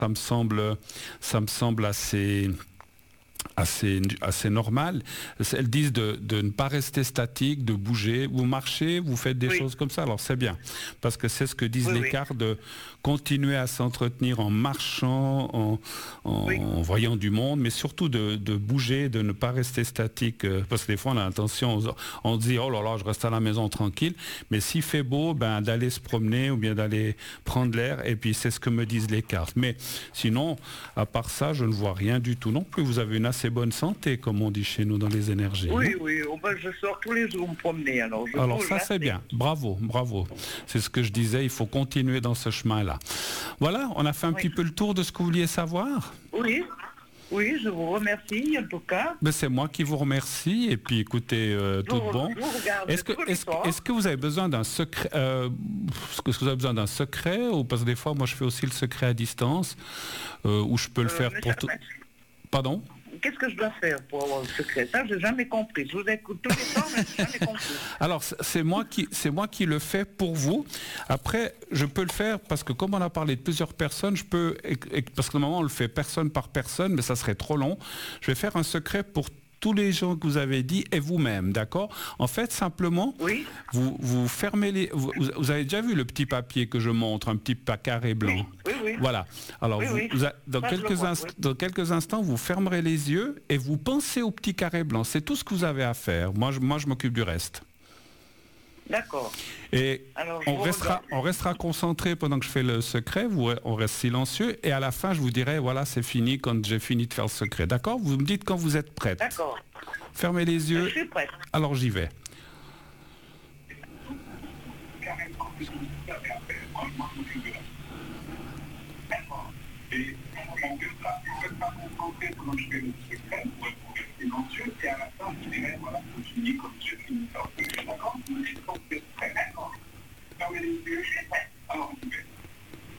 ça me semble assez normal. Elles disent de ne pas rester statique, de bouger. Vous marchez, vous faites des choses comme ça. Alors c'est bien, parce que c'est ce que disent les cartes, de continuer à s'entretenir en marchant, en voyant du monde, mais surtout de bouger, de ne pas rester statique. Parce que des fois on a l'intention, on se dit oh là là, je reste à la maison tranquille. Mais s'il fait beau, d'aller se promener ou bien d'aller prendre l'air. Et puis c'est ce que me disent les cartes. Mais sinon, à part ça, je ne vois rien du tout non plus. Vous avez une assez bonne santé, comme on dit chez nous dans les énergies. Oui, oui, je sors tous les jours me promener. Alors ça c'est bien, bravo. C'est ce que je disais, il faut continuer dans ce chemin-là. Voilà, on a fait un petit peu le tour de ce que vous vouliez savoir. Oui, je vous remercie en tout cas. C'est moi qui vous remercie et puis écoutez, tout bon. Est-ce que vous avez besoin d'un secret est-ce que vous avez besoin d'un secret, ou parce que des fois moi je fais aussi le secret à distance où je peux le faire pour tout. Pardon? Qu'est-ce que je dois faire pour avoir le secret? Ça, je n'ai jamais compris. Je vous écoute tous les temps, mais je n'ai jamais compris. Alors, c'est moi qui le fais pour vous. Après, je peux le faire parce que comme on a parlé de plusieurs personnes, parce que normalement on le fait personne par personne, mais ça serait trop long. Je vais faire un secret pour tous les gens que vous avez dit et vous-même, d'accord? En fait, simplement, vous fermez vous avez déjà vu le petit papier que je montre, un petit carré blanc? Oui. Voilà. Alors, dans quelques instants, vous fermerez les yeux et vous pensez au petit carré blanc. C'est tout ce que vous avez à faire. Moi, je m'occupe du reste. D'accord. Et on restera concentré pendant que je fais le secret, on reste silencieux, et à la fin, je vous dirai, voilà, c'est fini quand j'ai fini de faire le secret. D'accord? Vous me dites quand vous êtes prête. D'accord. Fermez les yeux. Je suis prête. Alors, j'y vais. Silencieux, et à la fin, je dirais, voilà, continue comme je finis. D'accord? Fermez les yeux.